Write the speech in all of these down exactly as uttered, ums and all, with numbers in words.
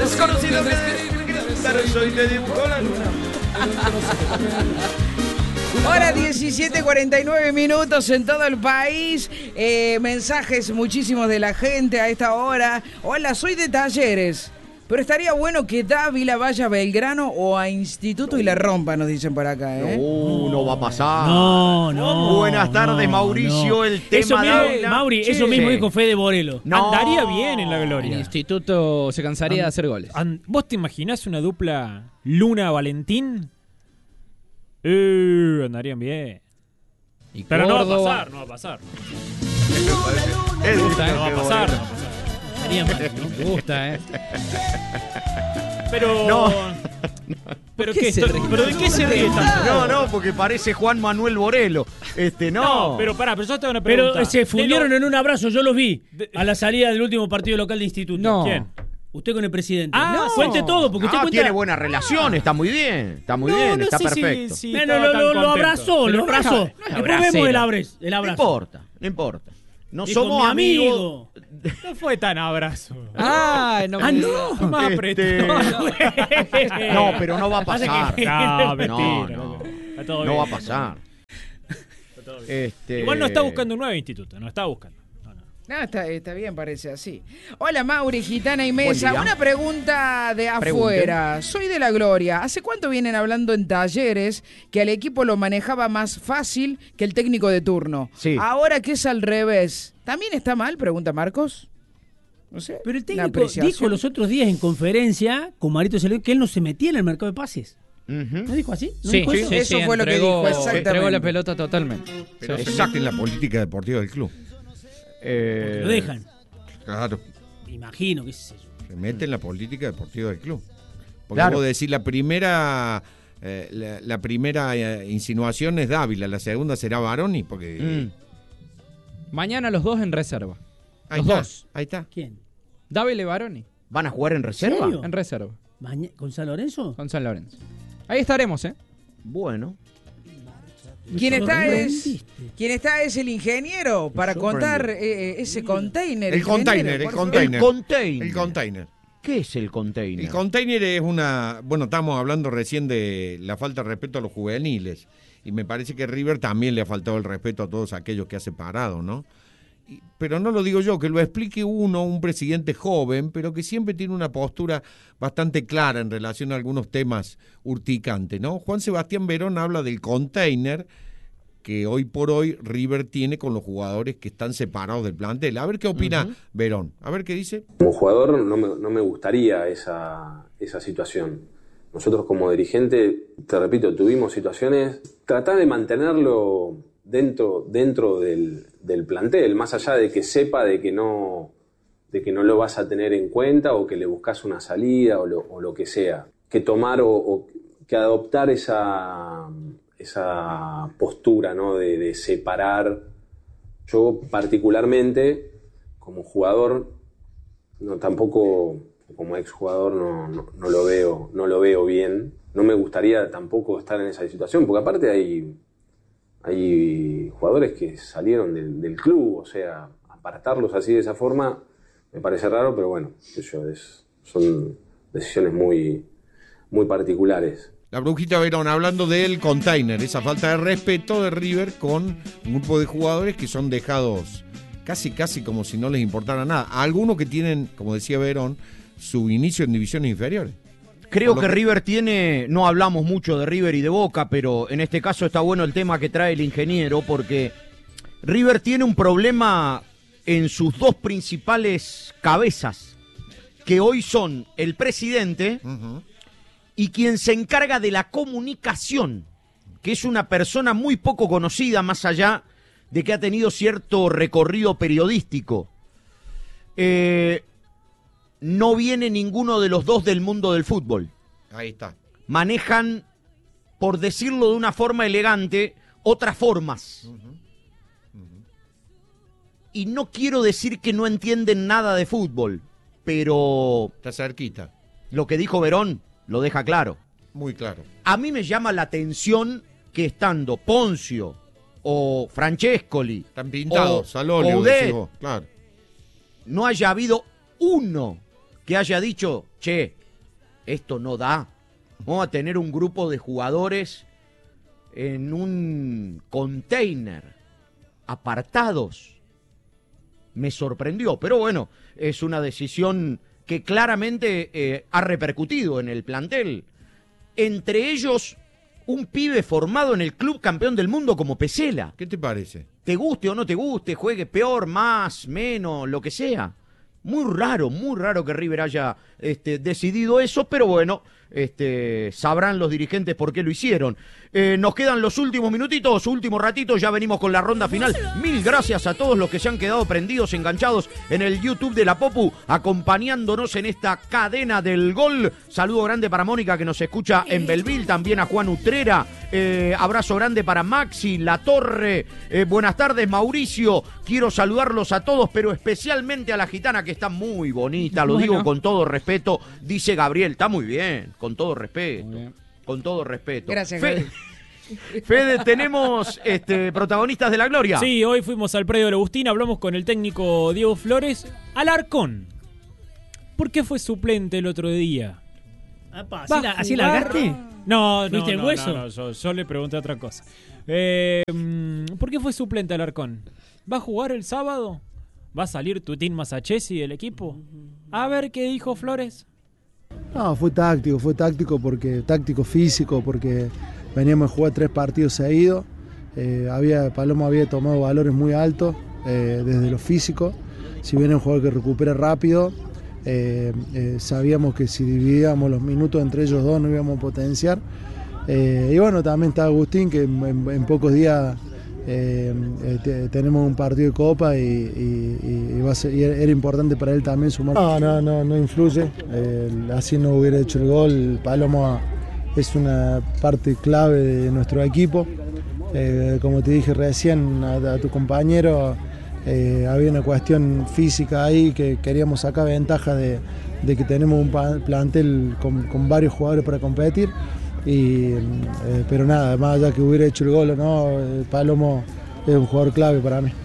Desconocido que soy te dibujó la luna. Hora diecisiete cuarenta y nueve minutos en todo el país. Eh, mensajes muchísimos de la gente a esta hora. Hola, soy de Talleres. Pero estaría bueno que Dávila vaya a Belgrano o a Instituto y la rompa, nos dicen por acá, ¿eh? No, no va a pasar. No, no. Buenas tardes, no, Mauricio. no. El tema eso mismo, Dávila. Mauri, Sí. eso mismo dijo Fede Borelo. No. Andaría bien en la Gloria. El instituto se cansaría de hacer goles. An- ¿Vos te imaginás una dupla Luna-Valentín? Eh, andarían bien. Y Pero no va a Córdoba. pasar, no va a pasar. Es Me gusta, No va a ¿eh? pasar, no va a pasar. Estaría mal, ¿no? Me gusta, ¿eh? Pero... No. ¿Pero, ¿Qué qué se esto- ríe? ¿Pero de qué se ríe tanto? No, no, porque parece Juan Manuel Borelo. Este, no. No, pero pará, pero yo te hago una pregunta. Pero se fundieron De en un abrazo, yo los vi De- a la salida del último partido local de instituto. No. ¿Quién? Usted con el presidente. Ah, no, sí. cuente todo, porque usted Ah, cuenta. tiene buena relación, está muy bien. Está muy No, bien, no está sé si- perfecto. si Bueno, estaba lo, tan lo- lo contento. abrazó, Pero lo no es- abrazó. no es Después abracero. vemos el, abres, el No abrazo. importa, no importa. No Dijo, somos mi amigos. amigo. No fue tan abrazo. Ah, no. Ah, me- no. Más Este, apretado. No, pero no va a Pasa pasar. que- No, mentira. No, no. Está todo No bien. va a pasar. Está todo bien. Este... Igual no está buscando un nuevo instituto, no está buscando. No, no. No, está, está bien, parece así. Hola, Mauri, Gitana y Mesa. día. Una pregunta de afuera. Soy de la Gloria. ¿Hace cuánto vienen hablando en Talleres que al equipo lo manejaba más fácil que el técnico de turno? Sí. Ahora que es al revés. ¿También está mal? Pregunta Marcos. No sé. Pero el una técnico apreciación. dijo los otros días en conferencia con Marito Celio que él no se metía en el mercado de pases. Ujú. ¿No dijo así? ¿No Sí, dijo sí, eso? sí, Eso sí, fue lo que entregó- dijo, exactamente. Entregó la pelota totalmente. Pero Sí. se mete en la política deportiva del club. Eh, Lo dejan. Claro, Imagino, qué sé yo. se mete en la política deportiva del club. Porque Claro. vos decís, la primera eh, la, la primera eh, insinuación es Dávila, la segunda será Baroni, porque... mm. Mañana los dos en reserva. Ahí los está, dos. ahí está. ¿Quién? Dávila y Baroni. ¿Van a jugar en reserva? ¿Serio? En reserva. Maña- ¿Con San Lorenzo? Con San Lorenzo. Ahí estaremos, ¿eh? Bueno. ¿Quién Me está, es, sorprendiste. ¿Quién está es el ingeniero para contar eh, ese container? El ingeniero, container, el por favor? container. El container. El container. ¿Qué es el container? El container es una... Bueno, estamos hablando recién de la falta de respeto a los juveniles. Y me parece que River también le ha faltado el respeto a todos aquellos que ha separado, ¿no? Y- pero no lo digo yo, que lo explique uno, un presidente joven, pero que siempre tiene una postura bastante clara en relación a algunos temas urticantes, ¿no? Juan Sebastián Verón habla del container que hoy por hoy River tiene con los jugadores que están separados del plantel. A ver qué opina Verón, a ver qué dice. Como jugador no me, no me gustaría esa, esa situación. Nosotros como dirigente, te repito, tuvimos situaciones, tratar de mantenerlo dentro, dentro del, del plantel, más allá de que sepa de que no, de que no lo vas a tener en cuenta o que le buscas una salida o lo, o lo que sea. Que tomar o, o que adoptar esa, esa postura, ¿no? de, de separar. Yo particularmente, como jugador, no tampoco, como exjugador no, no, no lo veo, no lo veo bien. No me gustaría tampoco estar en esa situación, porque aparte hay, hay jugadores que salieron del, del club, o sea, apartarlos así de esa forma me parece raro, pero bueno, qué sé yo, es, son decisiones muy, muy particulares. La brujita Verón hablando del container, esa falta de respeto de River con un grupo de jugadores que son dejados casi casi como si no les importara nada. Algunos que tienen, como decía Verón, su inicio en divisiones inferiores. Creo Por lo que que- River tiene, no hablamos mucho de River y de Boca, pero en este caso está bueno el tema que trae el ingeniero, porque River tiene un problema en sus dos principales cabezas, que hoy son el presidente Uh-huh. y quien se encarga de la comunicación, que es una persona muy poco conocida, más allá de que ha tenido cierto recorrido periodístico. Eh, no viene ninguno de los dos del mundo del fútbol. Ahí está. Manejan, por decirlo de una forma elegante, otras formas. Y no quiero decir que no entienden nada de fútbol, pero Está cerquita. lo que dijo Verón lo deja claro. Muy claro. A mí me llama la atención que estando Poncio o Francescoli Están pintados o al óleo, Coudet, decís vos. Claro. no haya habido uno que haya dicho, che, esto no da. Vamos a tener un grupo de jugadores en un container, apartados. Me sorprendió, pero bueno, es una decisión que claramente eh, ha repercutido en el plantel. Entre ellos, un pibe formado en el club campeón del mundo como Pesela. ¿Qué te parece? Te guste o no te guste, juegue peor, más, menos, lo que sea. Muy raro, muy raro que River haya este, decidido eso, pero bueno, este, sabrán los dirigentes por qué lo hicieron. Eh, nos quedan los últimos minutitos, último ratito, ya venimos con la ronda final. Mil gracias a todos los que se han quedado prendidos, enganchados en el YouTube de La Popu, acompañándonos en esta cadena del gol. Saludo grande para Mónica, que nos escucha en Belville, también a Juan Utrera. Eh, abrazo grande para Maxi, La Torre. Eh, buenas tardes, Mauricio. Quiero saludarlos a todos, pero especialmente a la gitana, que está muy bonita, lo Bueno. digo con todo respeto, dice Gabriel. Está muy bien, con todo respeto. Con todo respeto. Gracias, Fe- Gabriel. Fede, tenemos este, protagonistas de la gloria. Sí, hoy fuimos al predio de Agustín, hablamos con el técnico Diego Flores. Alarcón, ¿por qué fue suplente el otro día? Apa, ¿Va ¿Así, a la, así jugar? largaste? No, no, ¿Fuiste el no, hueso? no, no, yo, yo le pregunté otra cosa. Eh, mm, ¿Por qué fue suplente Alarcón? ¿Va a jugar el sábado? ¿Va a salir Tutín Masachesi del equipo? A ver qué dijo Flores. No, fue táctico, fue táctico porque táctico físico, porque veníamos a jugar tres partidos seguidos. Eh, había, Palomo había tomado valores muy altos eh, desde lo físico. Si bien es un jugador que recupera rápido, eh, eh, sabíamos que si dividíamos los minutos entre ellos dos no íbamos a potenciar. Eh, y bueno, también está Agustín, que en, en- en pocos días eh, eh, te- tenemos un partido de Copa y, y- y va a ser- y era importante para él también sumar. No, no, no, no influye. Eh, así no hubiera hecho el gol. Palomo es una parte clave de nuestro equipo. Eh, como te dije recién a, a tu compañero, eh, había una cuestión física ahí que queríamos sacar ventaja de, de que tenemos un pa- plantel con, con varios jugadores para competir. Y, eh, pero nada, más allá que hubiera hecho el gol o no, eh, Palomo es un jugador clave para mí.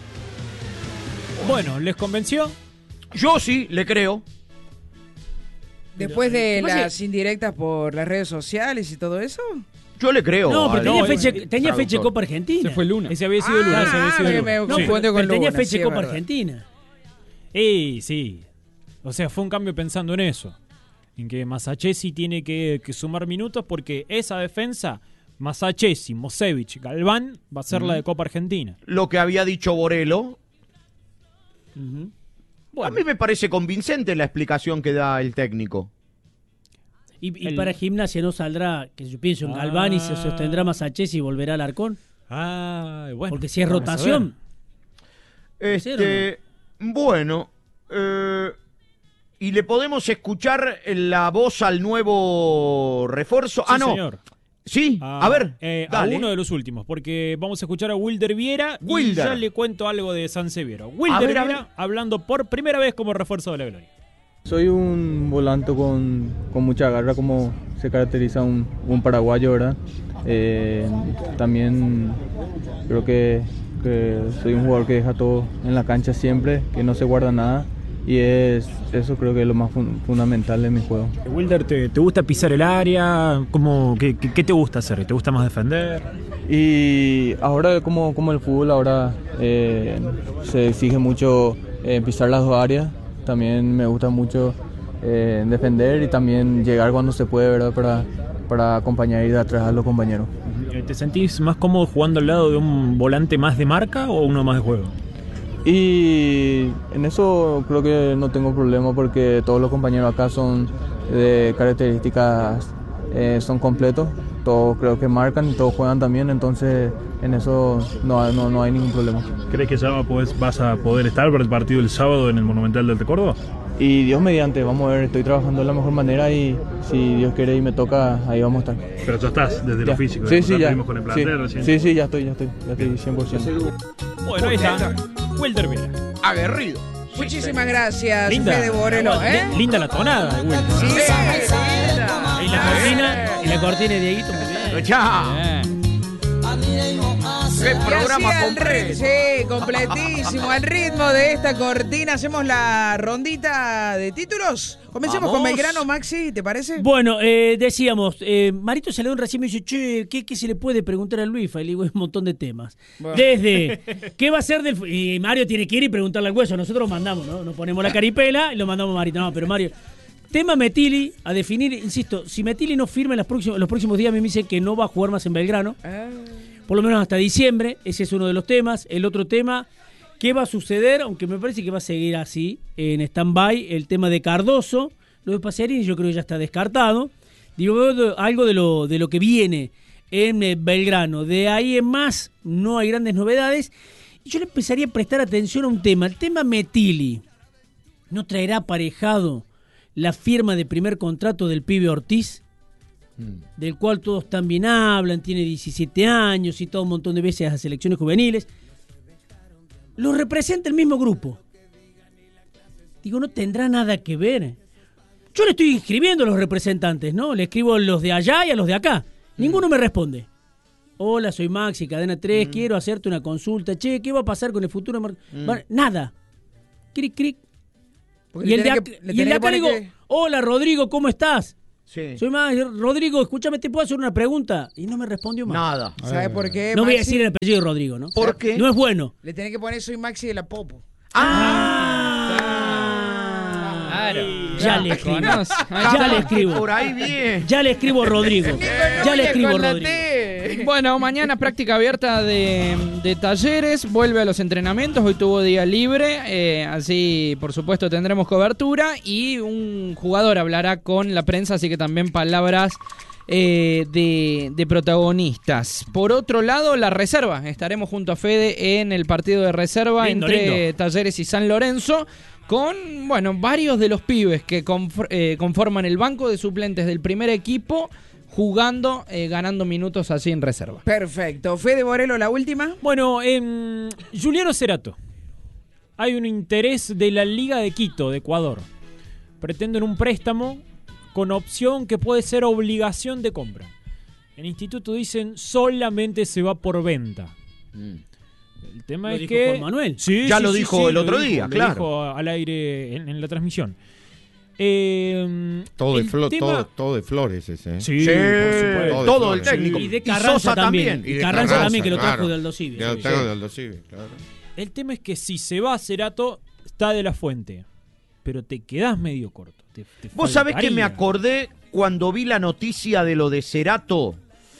Bueno, ¿les convenció? Yo sí, le creo. Después de ¿Qué pasa? las indirectas por las redes sociales y todo eso. Yo le creo. No, pero al- tenía no, fecha, el tenía fecha de traductor. Copa Argentina. Se fue Luna. Ese había sido Luna. ese había Ah, sido me, Luna. me No, confundo pero, con pero tenía Luna, fecha sí, de es Copa verdad. Argentina. Y sí. O sea, fue un cambio pensando en eso. En que Masachesi tiene que, que sumar minutos porque esa defensa, Masachesi, Mosevich, Galván, va a ser la de Copa Argentina. Lo que había dicho Borelo. Ujú. A mí me parece convincente la explicación que da el técnico. Y, y El- para Gimnasia no saldrá, que yo pienso en Ah. Galván y se sostendrá Masachesi y volverá al Arcón. Ah, bueno. Porque si es vamos a rotación, Este, bueno, eh, y le podemos escuchar la voz al nuevo refuerzo. ver. ah, Sí, no. señor. Sí, Ah, a ver, eh, a dale. uno de los últimos, porque vamos a escuchar a Wilder Viera y Wilder. ya le cuento algo de San Severo. Wilder ver, a Viera hablando por primera vez como refuerzo de la Gloria. Soy un volante con, con mucha garra, como se caracteriza un, un paraguayo, ¿verdad? Eh, también creo que, que soy un jugador que deja todo en la cancha siempre, que no se guarda nada. Y es eso creo que es lo más fun- fundamental de mi juego. Wilder, ¿te, te gusta pisar el área? ¿Cómo, qué, qué- qué te gusta hacer? ¿Te gusta más defender? Y ahora como, como el fútbol ahora eh, se exige mucho eh, pisar las dos áreas, también me gusta mucho eh, defender y también llegar cuando se puede, ¿verdad? Para, para acompañar y dar atrás a los compañeros. ¿Te sentís más cómodo jugando al lado de un volante más de marca o uno más de juego? Y en eso creo que no tengo problema porque todos los compañeros acá son de características, eh, son completos, todos creo que marcan y todos juegan también, entonces en eso no, no, no hay ningún problema. ¿Crees que ya pues, vas a poder estar para el partido del sábado en el Monumental del Córdoba? Y Dios mediante, vamos a ver, estoy trabajando de la mejor manera y si Dios quiere y me toca, ahí vamos a estar. Pero ya estás desde Ya. lo físico. Sí, ¿eh? sí, Ya ya. estuvimos con el plantel Sí, recién. sí, sí, ya estoy, ya estoy, ya estoy cien por ciento. Bueno, ahí está. Wilder Viera. Aguerrido. Muchísimas gracias, Linda. Fede Borelo, ¿eh? Linda la tonada de Wilder. Sí, y la cortina, y la cortina de Dieguito muy bien. Chao. Bien. ¡Qué programa al ri- completo! Sí, completísimo. Al ritmo de esta cortina hacemos la rondita de títulos. Comencemos Vamos. con Belgrano, Maxi, ¿te parece? Bueno, eh, decíamos, eh, Marito Celedón recién me dice, che, ¿qué, ¿qué se le puede preguntar a Luis? Y le digo, un montón de temas. Bueno. Desde, ¿qué va a ser del... fu- Y Mario tiene que ir y preguntarle al hueso. Nosotros mandamos, ¿no? Nos ponemos la caripela y lo mandamos a Marito. No, pero Mario... Tema Metilli, a definir, insisto, si Metilli no firma en los próximos, los próximos días, me dicen que no va a jugar más en Belgrano. Ah. Por lo menos hasta diciembre, ese es uno de los temas. El otro tema, ¿qué va a suceder? Aunque me parece que va a seguir así, en stand-by, el tema de Cardoso. Lo de Pacerini yo creo que ya está descartado. Digo, algo de lo, de lo que viene en eh, Belgrano. De ahí en más, no hay grandes novedades. Y yo le empezaría a prestar atención a un tema. El tema Metilli. ¿No traerá aparejado la firma de primer contrato del pibe Ortiz? Del cual todos también hablan, tiene diecisiete años y todo un montón de veces a selecciones juveniles. Lo representa el mismo grupo. Digo, no tendrá nada que ver. Yo le estoy inscribiendo a los representantes, ¿no? Le escribo a los de allá y a los de acá. Ninguno me responde. Hola, soy Maxi, Cadena tres, mm. quiero hacerte una consulta. Che, ¿qué va a pasar con el futuro? Mar- mm. Bueno, nada. Cric, cric. Porque Y le el de, tenés ac- que- le y el de tenés que acá le digo, poner que- hola Rodrigo, ¿cómo estás? Sí. Soy más, Rodrigo, escúchame, ¿te puedo hacer una pregunta? Y no me respondió más. Nada. ¿Sabes por qué, No voy a Maxi? decir el apellido de Rodrigo, ¿no? ¿Por qué? No es bueno. Le tenés que poner soy Maxi de la Popo. Claro. Ya le escribo. Conoce. Ya le escribo. Por ahí bien. Ya le escribo Rodrigo. Ya le escribo Rodrigo. Bueno, mañana práctica abierta de, de Talleres, vuelve a los entrenamientos, hoy tuvo día libre, eh, así por supuesto tendremos cobertura y un jugador hablará con la prensa, así que también palabras eh, de, de protagonistas. Por otro lado, la reserva, estaremos junto a Fede en el partido de reserva Lindo, entre lindo. Talleres y San Lorenzo, con, bueno, varios de los pibes que conf- eh, conforman el banco de suplentes del primer equipo, jugando, eh, ganando minutos así en reserva. Perfecto. Fede Borelo, la última. Bueno, eh, Juliano Cerato. Hay un interés de la Liga de Quito, de Ecuador. Pretenden un préstamo con opción que puede ser obligación de compra. En el instituto dicen solamente se va por venta. El tema ¿Lo es dijo que... Juan Manuel? Sí, Ya sí, lo sí, dijo sí, el lo otro dijo, día, lo claro. dijo al aire en, en la transmisión. Eh, Todo de, el flo- tema- todo, todo de Flores ese, ¿eh? Sí, Sí, por supuesto. todo el Sí. técnico. Y de Y Carranza Sosa también. también. Y de Carranza también, que lo trajo claro. de Aldo Civi. De Aldo Sí. trajo de Aldo Civi, claro. El tema es que si se va Cerato, está de la fuente. Pero te quedás medio corto. Te- te Vos sabés que me faltaría. acordé cuando vi la noticia de lo de Cerato.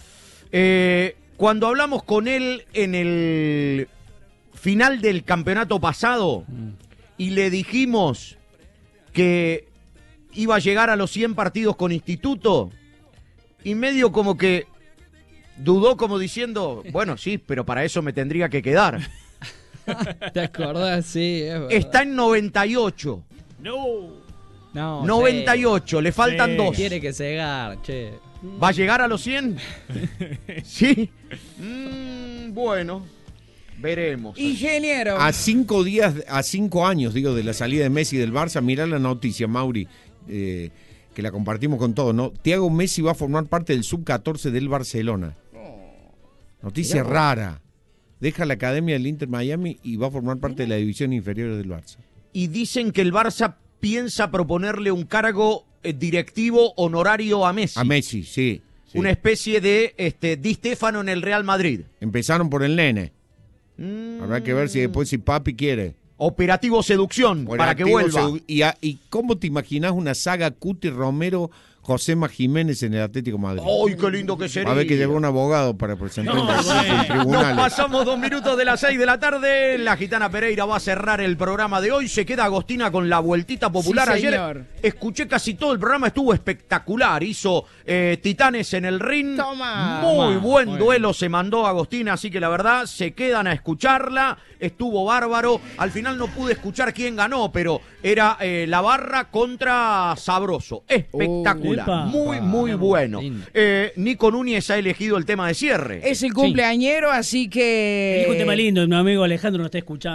Eh, cuando hablamos con él en el final del campeonato pasado y le dijimos que iba a llegar a los cien partidos con Instituto y medio como que dudó como diciendo, bueno, sí, pero para eso me tendría que quedar. ¿Te acordás? Sí, es verdad. Está en noventa y ocho. No. No, noventa y sí. ocho, le faltan Sí. dos. Quiere que se che. ¿Va a llegar a los cien? ¿Sí? Mm, bueno, veremos. Ingeniero. A cinco días, a cinco años, digo, de la salida de Messi del Barça, mirá la noticia, Mauri, eh, que la compartimos con todos, ¿no? Thiago Messi va a formar parte del sub catorce del Barcelona. Noticia rara. Deja la academia del Inter Miami y va a formar parte de la división inferior del Barça. Y dicen que el Barça piensa proponerle un cargo eh, directivo honorario a Messi. A Messi, sí. sí. Una especie de este, Di Stéfano en el Real Madrid. Empezaron por el nene. Mm, Habrá que ver si después si papi quiere. Operativo seducción, para que Operativo vuelva. sedu- Y, a- ¿Y cómo te imaginas una saga Cuti Romero, Josema Jiménez en el Atlético de Madrid? ¡Ay, qué lindo que sería! A ver que lleva un abogado para presentar No, en bueno. tribunales. Nos pasamos dos minutos de las seis de la tarde. La Gitana Pereira va a cerrar el programa de hoy. Se queda Agostina con la vueltita popular. Sí, Ayer señor. escuché casi todo el programa, estuvo espectacular. Hizo eh, Titanes en el ring. Toma. Muy Toma. buen Muy duelo se mandó Agostina, así que la verdad se quedan a escucharla. Estuvo bárbaro. Al final no pude escuchar quién ganó, pero era eh, la barra contra Sabroso. Espectacular. Epa. muy, muy bueno. Lindo. Eh, Nico Núñez ha elegido el tema de cierre. Es el cumpleañero, así que... Elijo un tema lindo, mi amigo Alejandro nos está escuchando.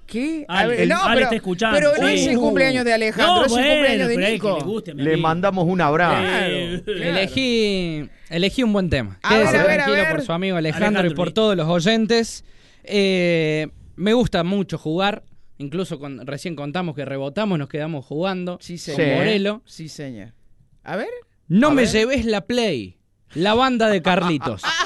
¿Qué? A Ale, ver, no, Ale pero, está escuchando. pero no Sí. es el cumpleaños de Alejandro, No, es el bueno, cumpleaños de pero hay que Nico. le guste a mi Le amigo. mandamos un abrazo. Eh, Claro. Elegí, elegí un buen tema. A ver, Quédese a ver, a tranquilo ver. por su amigo Alejandro, Alejandro, y por sí. todos los oyentes. Eh, me gusta mucho jugar. Incluso con, recién contamos que rebotamos, nos quedamos jugando. Sí, con señor. Morelo. Sí, señor. A ver. No A me ver. lleves la Play. La banda de Carlitos.